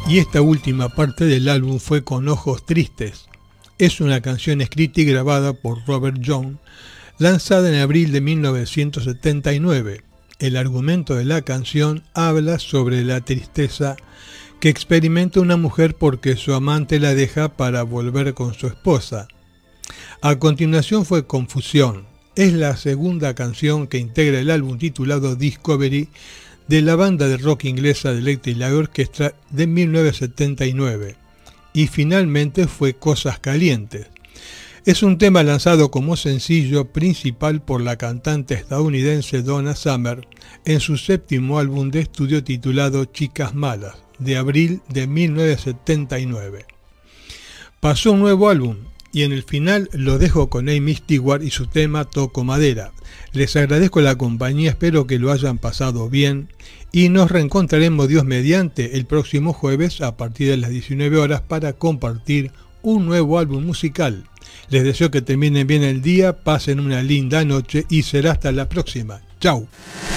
Y esta última parte del álbum fue Con Ojos Tristes. Es una canción escrita y grabada por Robert Young, lanzada en abril de 1979. El argumento de la canción habla sobre la tristeza que experimenta una mujer porque su amante la deja para volver con su esposa. A continuación fue Confusión. Es la segunda canción que integra el álbum titulado Discovery de la banda de rock inglesa The Electric Light Orchestra de 1979. Y finalmente fue Cosas Calientes. Es un tema lanzado como sencillo principal por la cantante estadounidense Donna Summer en su séptimo álbum de estudio titulado Chicas Malas, de abril de 1979. Pasó un nuevo álbum y en el final lo dejo con Amy Stewart y su tema Toco Madera. Les agradezco la compañía, espero que lo hayan pasado bien y nos reencontraremos Dios mediante el próximo jueves a partir de las 19 horas para compartir un nuevo álbum musical. Les deseo que terminen bien el día, pasen una linda noche y será hasta la próxima. Chau.